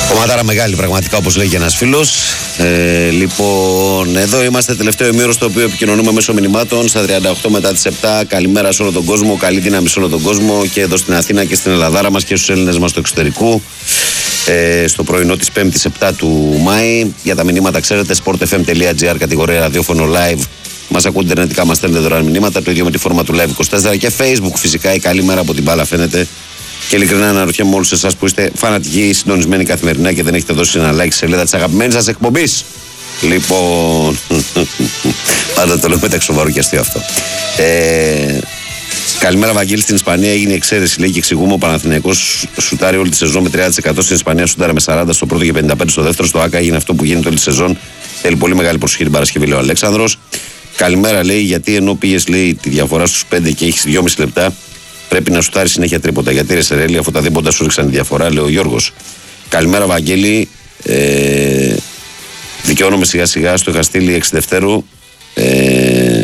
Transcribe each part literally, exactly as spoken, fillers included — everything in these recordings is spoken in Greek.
Κομματάρα μεγάλη, πραγματικά, όπως λέει και ένας φίλος. Ε, λοιπόν, εδώ είμαστε, τελευταίο ημίωρο στο οποίο επικοινωνούμε μέσω μηνυμάτων στα τριάντα οκτώ μετά τις επτά. Καλημέρα σε όλο τον κόσμο, καλή δύναμη σε όλο τον κόσμο και εδώ στην Αθήνα και στην Ελλαδάρα μας και στους Έλληνες μας του εξωτερικού. Ε, στο πρωινό της πέμπτης επτά του Μάη. Για τα μηνύματα ξέρετε, sportfm.gr, κατηγορία ραδιόφωνο live. Μας ακούτε ιντερνετικά, μας στέλνετε δωρεάν μηνύματα. Το ίδιο με τη φόρμα του Live είκοσι τέσσερα και Facebook φυσικά. Η καλή μέρα από την μπάλα φαίνεται. Και ειλικρινά αναρωτιέμαι όλους εσάς που είστε φανατικοί, συντονισμένοι καθημερινά και δεν έχετε δώσει ένα like στη σελίδα της αγαπημένης σας εκπομπής. Λοιπόν, πάντα το λέω μεταξύ σοβαρού και αστείο αυτό. Ε, καλημέρα, Βαγγέλη. Στην Ισπανία έγινε εξαίρεση, λέει, και εξηγούμε. Ο Παναθηναϊκός σουτάρει όλη τη σεζόν με τριάντα τοις εκατό. Στην Ισπανία σουτάρει με σαράντα στο πρώτο και πενήντα πέντε στο δεύτερο. Στο ΆΚΑ έγινε αυτό που γίνεται όλη τη σεζόν. Θέλει πολύ μεγάλη προσοχή την Παρασκευή, λέει ο Αλέξανδρος. Καλημέρα, λέει, γιατί ενώ πήγες, λέει, τη διαφορά στους πέντε και έχεις δυόμισι λεπτά. Πρέπει να σουτάρει συνέχεια τρίποτα. Γιατί ρε Σερέλη, αφού τα δίποτα σου ρίξαν τη διαφορά, λέει ο Γιώργος. Καλημέρα, Βαγγέλη. Ε, δικαιώνομαι σιγά σιγά, στο είχα στείλει έξι Δευτέρου. Ε,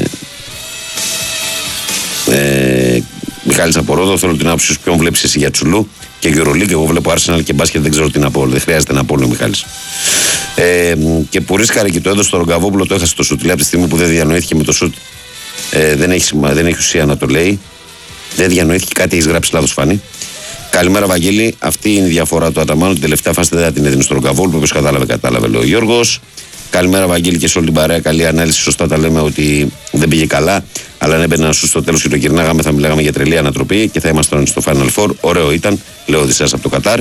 ε, Μιχάλης Απορόδο, θέλω την άποψη σου. Ποιον βλέπεις εσύ για Τσουλού και Euroleague? Εγώ βλέπω Arsenal και μπάσκετ, δεν ξέρω τι να πω. Δεν χρειάζεται να πω, λέει ο Μιχάλης. Ε, και που ρίσκαρε και το έδωσε στο Ρογκαβόπουλο, το έχασε το σουτ. Λέει από τη στιγμή που δεν διανοήθηκε με το σουτ, ε, δεν, έχει, δεν έχει ουσία να το λέει. Δεν διανοήθηκε, κάτι έχει γράψει λάθος, Φάνη. Καλημέρα, Βαγγέλη. Αυτή είναι η διαφορά του Αταμάνου. Την τελευταία φάση δεν θα την έδινε στο Ρογκαβόλ. Όποιος κατάλαβε, κατάλαβε, λέει ο Γιώργος. Καλημέρα, Βαγγέλη, και σε όλη την παρέα. Καλή ανάλυση. Σωστά τα λέμε ότι δεν πήγε καλά. Αλλά αν έμπαινε ένα σου στο τέλος και το γυρνάγαμε, θα μιλάγαμε για τρελή ανατροπή και θα ήμασταν στο Final Four. Ωραίο ήταν, λέω Οδυσσέας από το Κατάρ.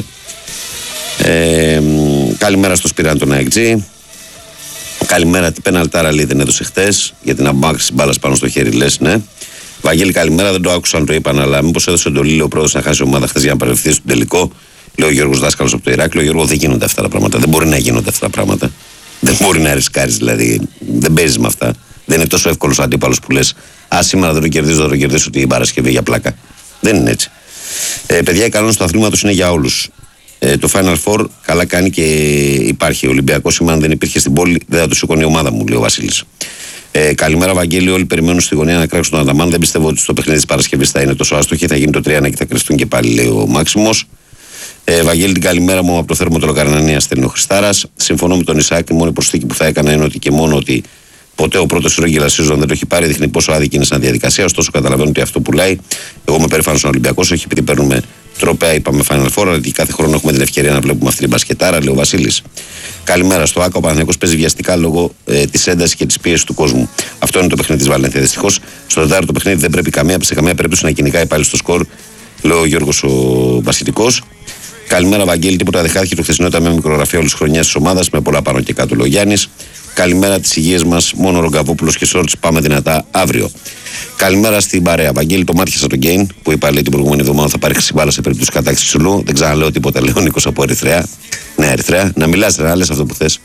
Ε, καλημέρα στο Σπυράν τον ΑΕΚΤΖΙ. Καλημέρα, τι πεναλτάρα, λέει, δεν έδωσε χτες για την αμπάκριση μπάλας πάνω στο χέρι, λες, ναι. Βαγγέλη, καλημέρα. Δεν το άκουσα αν το είπαν, αλλά μήπως έδωσε εντολή, λέει ο πρόεδρος, να χάσει ομάδα χθες για να παρευθεί στον τελικό. Λέει ο Γιώργος Δάσκαλος από το Ηράκλειο. Γιώργο, δεν γίνονται αυτά τα πράγματα. Δεν μπορεί να γίνονται αυτά τα πράγματα. Δεν μπορεί να ρισκάρεις, δηλαδή. Δεν παίζεις με αυτά. Δεν είναι τόσο εύκολος ο αντίπαλος που λες, α, σήμερα δεν το κερδίζω, δεν το κερδίσω την Παρασκευή για πλάκα. Δεν είναι έτσι. Ε, παιδιά, οι κανόνες του αθλήματος είναι για όλους. Ε, το Final Four καλά κάνει και υπάρχει. Ο Ολυμπιακός σήμερα, αν δεν υπήρχε στην πόλη, δεν θα το σηκώνει η ομάδα μου, λέει ο Βασίλης. Ε, καλημέρα, Βαγγέλη. Όλοι περιμένουν στη γωνία να κράξουν τον Αταμάν. Δεν πιστεύω ότι στο παιχνίδι της Παρασκευής θα είναι τόσο άστοχη. Θα γίνει το τρία ένα και θα κρυφτούν και πάλι, λέει ο Μάξιμος. Ε, Βαγγέλη, την καλημέρα μου από το θέρμο Τρολοκαρνανία, στέλνει ο Χριστάρας. Συμφωνώ με τον Ισάκ. Η μόνη προσθήκη που θα έκανα είναι ότι και μόνο ότι ποτέ ο πρώτος regular season δεν το έχει πάρει. Δείχνει πόσο άδικη είναι σαν διαδικασία. Ωστόσο, καταλαβαίνω ότι αυτό πουλάει. Εγώ είμαι περήφανος στον Ολυμπιακός, όχι επειδή παίρνουμε τροπέα, είπαμε Final Four, αλλά και κάθε χρόνο έχουμε την ευκαιρία να βλέπουμε αυτή την μπασκετάρα, λέει ο Βασίλης. Καλημέρα στο ΆΚΑ. Ο Παναθηναϊκός παίζει βιαστικά λόγω ε, της έντασης και της πίεσης του κόσμου. Αυτό είναι το παιχνίδι της Βαλένθια. Δυστυχώς, στο τετάρτο παιχνίδι δεν πρέπει καμία, σε καμία περίπτωση να κυνηγάει πάλι στο σκορ, λέει ο Γιώργος ο Βασιλικός. Καλημέρα, Βαγγέλη. Τίποτα δεν χάθηκε το χθεσινό ταμείο μικρογραφία όλη τη χρονιά τη ομάδα με πολλά πάνω και κάτω, λέει ο Γιάννης. Καλημέρα, τις υγείες μας. Μόνο ο Ρογκαβόπουλος και Σόρτς. Πάμε δυνατά αύριο. Καλημέρα στην παρέα. Βαγγέλη, το μάτιασα τον Γκέιν που είπα, λέει, την προηγούμενη εβδομάδα θα πάρει χρυσή μπάλα σε περίπτωση κατάκτησης Τσουλού. Δεν ξαναλέω τίποτα, λέει ο Νίκος από Ερυθρέα. Ναι, Ερυθρέα. Να μιλάς, να λες αυτό που θες.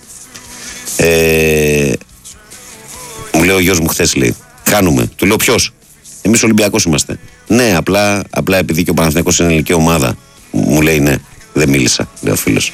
Ε... Μου λέει ο γιος μου χθες, λέει, χάνουμε. Του λέω ποιος? Εμείς Ολυμπιακός είμαστε. Ναι, απλά, απλά επειδή και ο Παναθηναϊκός είναι ελληνική ομάδα. Μου λέει ναι, δεν μίλησα, λέει ο φίλος.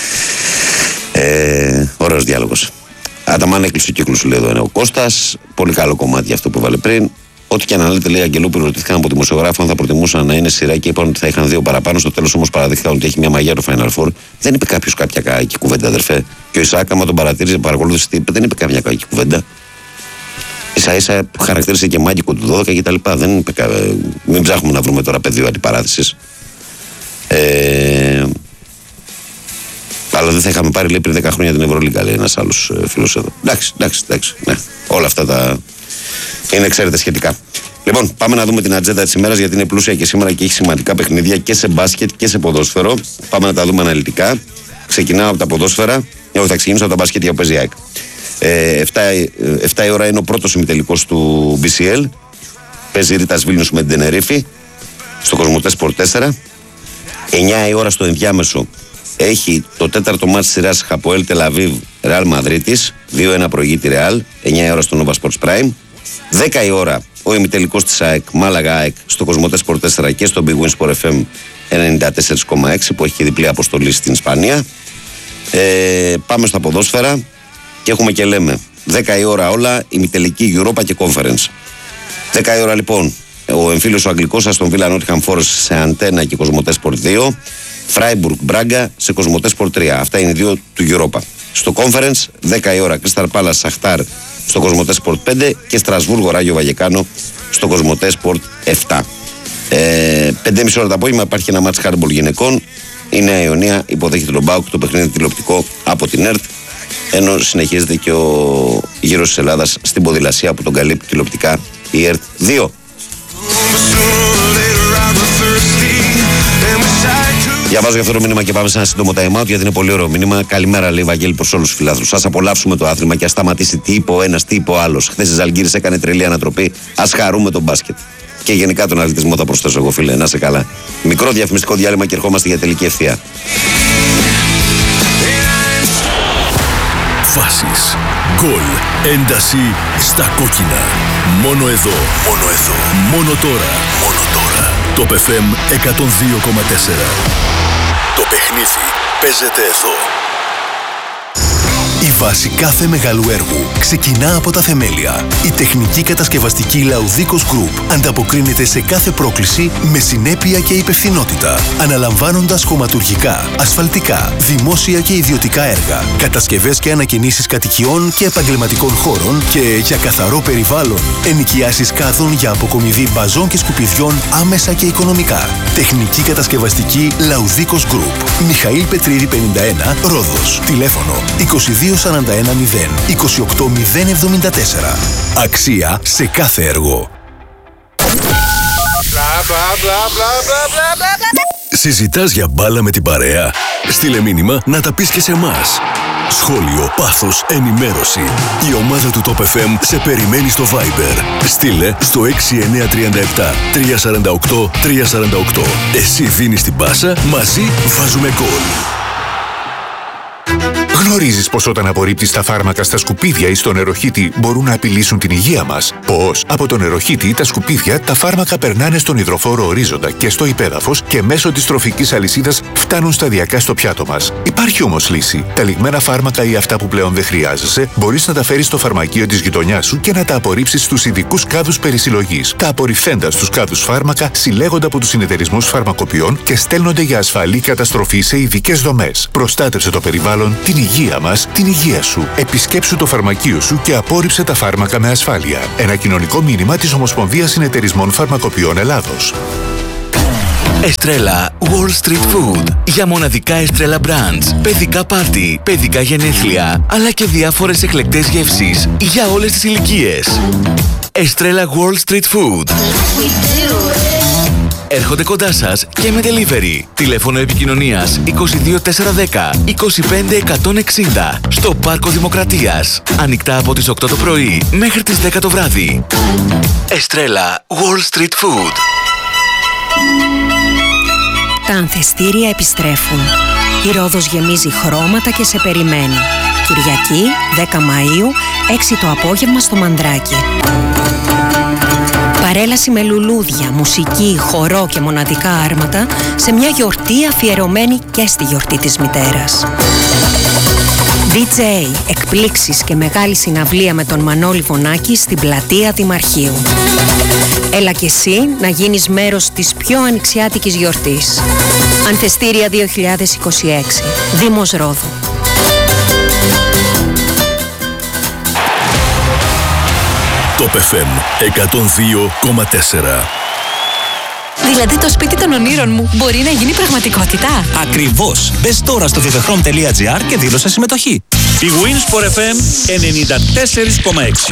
Ε... Ωραίος διάλογος. Αταμάν, έκλεισε ο κύκλος, σου λέει εδώ, είναι ο Κώστας. Πολύ καλό κομμάτι αυτό που έβαλε πριν. Ό,τι και αν λέτε, λέει Αγγελούπη, ρωτήθηκαν από δημοσιογράφο αν θα προτιμούσαν να είναι σειρά και είπαν ότι θα είχαν δύο παραπάνω. Στο τέλος όμως παραδείχθηκαν ότι έχει μια μαγιά το Final Four. Δεν είπε κάποιος κάποια κακή κουβέντα, αδερφέ. Και ο Ισάκ, άμα τον παρατήρησε, παρακολούθησε τι είπε, δεν είπε κάποια κακή κουβέντα. Ίσα ίσα χαρακτήρισε και μάγικο του δώδεκα κτλ. Δεν είπε κα... Μην ψάχνουμε να βρούμε τώρα πεδίο αντιπαράθεσης. Ε... Αλλά δεν θα είχαμε πάρει, λέει, πριν δέκα χρόνια την Ευρωλίγκα, λέει ένας άλλος ε, φίλος εδώ. Εντάξει, εντάξει, εντάξει. Ναι. Όλα αυτά τα είναι, ξέρετε, σχετικά. Λοιπόν, πάμε να δούμε την ατζέντα της ημέρας, γιατί είναι πλούσια και σήμερα και έχει σημαντικά παιχνίδια και σε μπάσκετ και σε ποδόσφαιρο. Πάμε να τα δούμε αναλυτικά. Ξεκινάω από τα ποδόσφαιρα. Εγώ θα ξεκινήσω από τα μπάσκετ για το παίζει ΑΕΚ. Ε, εφτά η ώρα είναι ο πρώτος ημιτελικός του μπι σι ελ. Παίζει Ρίτας Βίλνιους με την Τενερίφη στο Κοσμοτέ Sport τέσσερα. εννιά η ώρα στο ενδιάμεσο έχει το τέταρτο μάτς σειράς Χαποέλ Τελαβίβ Ρεάλ Μαδρίτης. δύο ένα προηγείται Ρεάλ. εννιά η ώρα στο Nova Sports Prime. δέκα η ώρα ο ημιτελικός της ΑΕΚ Μάλαγα ΑΕΚ στο Κοσμοτέ Sport τέσσερα και στο Big Win Sport εφ εμ ενενήντα τέσσερα κόμμα έξι που έχει και διπλή αποστολή στην Ισπανία. Ε, πάμε στα ποδόσφαιρα και έχουμε και λέμε δέκα η ώρα όλα ημιτελική Europa και Conference. δέκα η ώρα λοιπόν ο εμφύλιος ο Αγγλικός Αστον Βίλα Νότιχαμ Φόρεστ σε Αντένα και Κοσμοτέ Sport δύο. Φράιμπουργκ Μπράγκα σε Κοσμοτέ Sport τρία. Αυτά είναι οι δύο του Europa. Στο Conference, δέκα η ώρα Crystal Palace Σαχτάρ στο Κοσμοτέ Sport πέντε και Στρασβούργο Ράγιο Βαγεκάνο στο Κοσμοτέ Sport επτά. Ε, πέντε και μισή ώρα το απόγευμα υπάρχει ένα μάτς χάρμπολ γυναικών. Η Νέα Ιωνία υποδέχεται τον ΠΑΟΚ, το παιχνίδι τηλεοπτικό από την ΕΡΤ. Ενώ συνεχίζεται και ο γύρος της Ελλάδας στην ποδηλασία που τον καλύπτει τηλεοπτικά η ΕΡΤ δύο. Διαβάζω για αυτό το μήνυμα και πάμε σε ένα σύντομο time out, γιατί είναι πολύ ωραίο μήνυμα. Καλημέρα, λέει Βαγγέλη, προς όλους τους φιλάθλους. Ας απολαύσουμε το άθλημα και ας σταματήσει τι είπε ο ένας, τι είπε ο άλλος. Χθες η Ζαλγκίρις έκανε τρελή ανατροπή. Ας χαρούμε τον μπάσκετ. Και γενικά τον αθλητισμό θα προσθέσω εγώ, φίλε. Να είσαι καλά. Μικρό διαφημιστικό διάλειμμα και ερχόμαστε για τελική ευθεία. Φάσεις, γκολ, ένταση στα κόκκινα. Μόνο εδώ, μόνο εδώ, μόνο τώρα, μόνο τώρα. Το εφ εμ εκατόν δύο κόμμα τέσσερα. Το παιχνίδι παίζεται εδώ. Η βάση κάθε μεγάλου έργου ξεκινά από τα θεμέλια. Η τεχνική κατασκευαστική Laudicos Group ανταποκρίνεται σε κάθε πρόκληση με συνέπεια και υπευθυνότητα, αναλαμβάνοντας χωματουργικά, ασφαλτικά, δημόσια και ιδιωτικά έργα, κατασκευές και ανακαινήσεις κατοικιών και επαγγελματικών χώρων και για καθαρό περιβάλλον, ενοικιάσεις κάδων για αποκομιδή μπαζών και σκουπιδιών άμεσα και οικονομικά. Τεχνική κατασκευαστική Laudicos Group. Μιχαήλ Πετρίδη πενήντα ένα, Ρόδος. Τηλέφωνο είκοσι δύο σαράντα ένα μηδέν είκοσι οκτώ μηδέν εβδομήντα τέσσερα. Αξία σε κάθε έργο. Συζητάς για μπάλα με την παρέα? Στείλε μήνυμα να τα πεις και σε εμάς. Σχόλιο, πάθος, ενημέρωση. Η ομάδα του Top εφ εμ σε περιμένει στο Viber. Στείλε στο έξι εννιά τρία επτά τρία τέσσερα οκτώ τρία τέσσερα οκτώ. Εσύ δίνεις την πάσα, μαζί βάζουμε γκολ. Γνωρίζεις πως όταν απορρίπτεις τα φάρμακα στα σκουπίδια ή στο νεροχύτη μπορούν να απειλήσουν την υγεία μας? Πώς? Από το νεροχύτη ή τα σκουπίδια τα φάρμακα περνάνε στον υδροφόρο ορίζοντα και στο υπέδαφος και μέσω της τροφικής αλυσίδας φτάνουν σταδιακά στο πιάτο μας. Υπάρχει όμως λύση. Τα λιγμένα φάρμακα ή αυτά που πλέον δεν χρειάζεσαι μπορείς να τα φέρεις στο φαρμακείο της γειτονιάς σου και να τα απορρίψεις στους ειδικούς κάδους περισυλλογής. Τα απορριφθέντα στους κάδους φάρμακα συλλέγονται από τους συνεταιρισμούς φαρμακοποιών και στέλνονται για ασφαλή καταστροφή σε ειδικές δομές. Προστάτευσε το περιβάλλον, την υγεία μας, την υγεία σου. Επισκέψου το φαρμακείο σου και απόρριψε τα φάρμακα με ασφάλεια. Ένα κοινωνικό μήνυμα της Ομοσπονδίας Συνεταιρισμών Φαρμακοποιών Ελλάδος. Εστρέλα Wall Street Food. Για μοναδικά Εστρέλα Brands, παιδικά πάρτι, παιδικά γενέθλια, αλλά και διάφορες εκλεκτές γεύσεις για όλες τις ηλικίες. Εστρέλα Wall Street Food. Έρχονται κοντά σας και με delivery. Τηλέφωνο επικοινωνίας είκοσι δύο τετρακόσια δέκα είκοσι πέντε εκατόν εξήντα στο Πάρκο Δημοκρατίας. Ανοιχτά από τις οκτώ το πρωί μέχρι τις δέκα το βράδυ. Εστρέλα Wall Street Food. Τα ανθεστήρια επιστρέφουν. Η Ρόδος γεμίζει χρώματα και σε περιμένει. Κυριακή, δέκα Μαΐου, έξι το απόγευμα στο Μανδράκι. Παρέλαση με λουλούδια, μουσική, χορό και μοναδικά άρματα σε μια γιορτή αφιερωμένη και στη γιορτή της μητέρας. ντι τζέι, εκπλήξεις και μεγάλη συναυλία με τον Μανώλη Βονάκη στην πλατεία Δημαρχείου. Έλα και εσύ να γίνεις μέρος της πιο ανοιξιάτικης γιορτής. Ανθεστήρια δύο χιλιάδες είκοσι έξι, Δήμος Ρόδου. Top εφ εμ εκατόν δύο κόμμα τέσσερα. Δηλαδή το σπίτι των ονείρων μου μπορεί να γίνει πραγματικότητα. Ακριβώς. Μπες τώρα στο vivehrome τελεία gr και δήλωσε συμμετοχή. Η Winsport εφ εμ ενενήντα τέσσερα κόμμα έξι.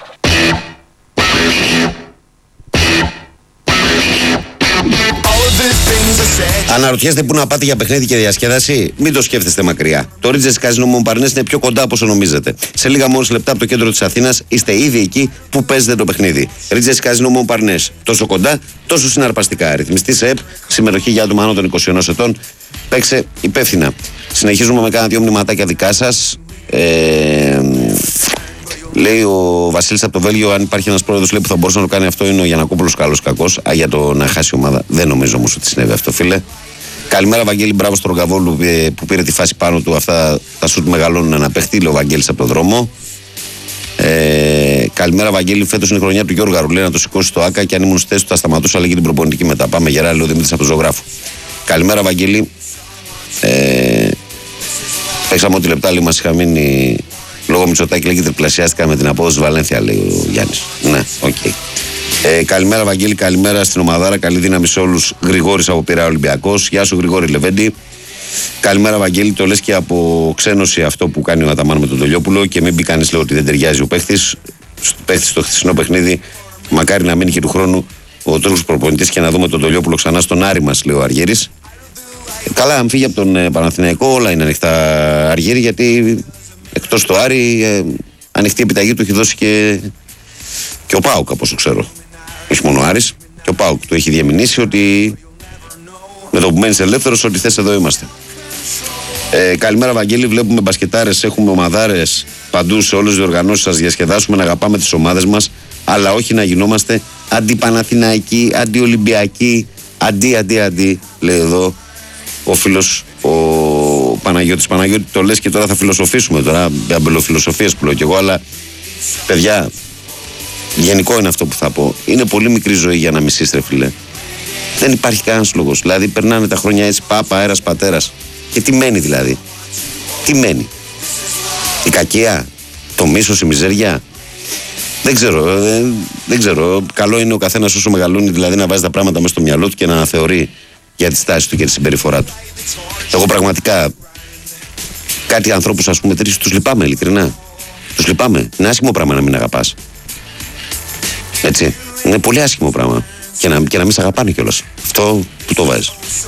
Αναρωτιέστε πού να πάτε για παιχνίδι και διασκέδαση? Μην το σκέφτεστε μακριά. Το Regency Casino Montparnasse είναι πιο κοντά από όσο νομίζετε. Σε λίγα μόλις λεπτά από το κέντρο της Αθήνας είστε ήδη εκεί που παίζετε το παιχνίδι. Regency Casino Montparnasse. Τόσο κοντά, τόσο συναρπαστικά. Ρυθμιστή σε ΕΠ, συμμετοχή για άτομα άνω των είκοσι ενός ετών. Παίξε υπεύθυνα. Συνεχίζουμε με κάνα δύο μνηματάκια δικά σας. Ε, λέει ο Βασίλης από το Βέλγιο, αν υπάρχει ένας πρόεδρος που θα μπορούσε να το κάνει αυτό, είναι ο Γιαννακόπουλος, καλός κακός. Α, για το να χάσει η ομάδα. Δεν νομίζω όμως ότι συνέβη αυτό, φίλε. Καλημέρα, Βαγγέλη. Μπράβο στον Ρογκαβόλου που πήρε τη φάση πάνω του. Αυτά τα σουτ μεγαλώνουν να παιχτεί, λέει ο Βαγγέλης από το δρόμο. Ε, καλημέρα, Βαγγέλη. Φέτος είναι η χρονιά του Γιώργου Γαρουλέ να το σηκώσει στο ΑΚΑ και αν ήμουν στη θέση του θα σταματούσα, αλλά και την προπονητική μετά. Πάμε γερά, λέει ο Δημήτρης από το Ζωγράφο. Καλημέρα, Βαγγέλη. Ε, παίξαμε ό,τι λεπτά λέει, μας είχα μείνει λόγω Μητσοτάκη, λέγει τριπλασιάστηκα με την απόδοση Βαλένθια, λέει ο Γιάννης. Ναι, οκ. Okay. Ε, καλημέρα Βαγγέλη, καλημέρα στην ομαδάρα. Καλή δύναμη σε όλους. Γρηγόρης από Πειραιά Ολυμπιακός. Γεια σου Γρηγόρη Λεβέντη. Καλημέρα Βαγγέλη, το λες και από ξένωση αυτό που κάνει ο Αταμάν με τον Τολιόπουλο και μην μπει κανείς λέει ότι δεν ταιριάζει ο παίχτης. Παίχτης στο χθεσινό παιχνίδι, μακάρι να μείνει και του χρόνου ο Τούρκος προπονητής και να δούμε τον Τολιόπουλο ξανά στον Άρη μας, λέει ο Αργύρης. Ε, καλά, αν φύγει από τον ε, Παναθηναϊκό, όλα είναι ανοιχτά Αργύρη, γιατί εκτός του Άρη ε, ανοιχτή επιταγή του έχει δώσει και, και ο ΠΑΟΚ, από όσο ξέρω. Όχι μόνο ο Άρης, και ο ΠΑΟΚ του έχει διαμηνήσει ότι με το που μένεις ελεύθερος, ό,τι θες εδώ είμαστε. Ε, καλημέρα Βαγγέλη, βλέπουμε μπασκετάρες, έχουμε ομαδάρες παντού σε όλες τις διοργανώσεις σας, διασκεδάσουμε, να αγαπάμε τις ομάδες μας, αλλά όχι να γινόμαστε αντιπαναθηναϊκοί, αντιολυμπιακοί, αντί, αντί, αντί, λέει εδώ ο φίλος ο Παναγιώτης. Παναγιώτη, το λες και τώρα θα φιλοσοφήσουμε, τώρα αμπελοφιλοσοφίες που λέω κι εγώ, αλλά παιδιά, γενικό είναι αυτό που θα πω. Είναι πολύ μικρή ζωή για να μισείς, ρε φίλε. Δεν υπάρχει κανένας λόγος. Δηλαδή, περνάνε τα χρόνια έτσι, πάπα, αέρας, πατέρας. Και τι μένει δηλαδή? Τι μένει? Η κακία, το μίσος, η μιζέρια? Δεν ξέρω, δεν, δεν ξέρω. Καλό είναι ο καθένας όσο μεγαλώνει, δηλαδή να βάζει τα πράγματα μέσα στο μυαλό του και να θεωρεί για τη στάση του και τη συμπεριφορά του. Εγώ πραγματικά κάτι ανθρώπους, ας πούμε, τρεις, τους λυπάμαι, ειλικρινά. Τους λυπάμαι. Είναι άσχημο πράγμα να μην αγαπάς. Έτσι. Είναι πολύ άσχημο πράγμα. Και να, και να μην σε αγαπάνε κιόλας. Αυτό που το βάζεις.